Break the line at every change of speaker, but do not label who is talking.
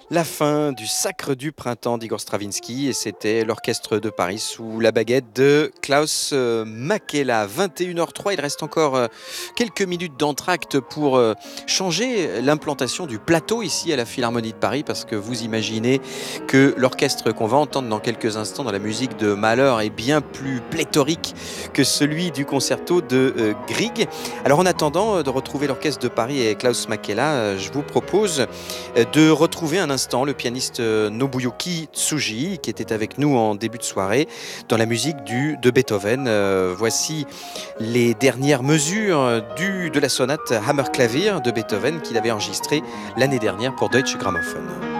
La fin du Sacre du printemps d'Igor Stravinsky et c'était l'Orchestre de Paris sous la baguette de Klaus Makela. 21h03, il reste encore quelques minutes d'entracte pour changer l'implantation du plateau ici à la Philharmonie de Paris parce que vous imaginez que l'orchestre qu'on va entendre dans quelques instants dans la musique de Mahler est bien plus pléthorique que celui du concerto de Grieg. Alors en attendant de retrouver l'Orchestre de Paris et Klaus Makela, je vous propose de retrouver un instant le pianiste Nobuyuki Tsuji qui était avec nous en début de soirée dans la musique de Beethoven. Voici les dernières mesures de la sonate Hammerklavier de Beethoven qu'il avait enregistrée l'année dernière pour Deutsche Grammophon.